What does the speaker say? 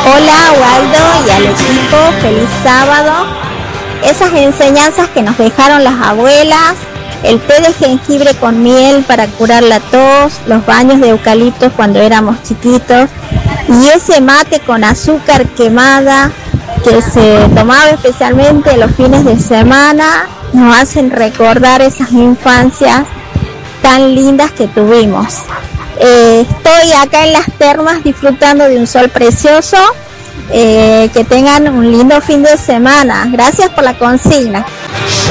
Hola Waldo y al equipo, feliz sábado. Esas enseñanzas que nos dejaron las abuelas, el té de jengibre con miel para curar la tos, los baños de eucalipto cuando éramos chiquitos y ese mate con azúcar quemada que se tomaba especialmente los fines de semana, nos hacen recordar esas infancias tan lindas que tuvimos. Estoy acá en las termas disfrutando de un sol precioso. Que tengan un lindo fin de semana. Gracias por la consigna.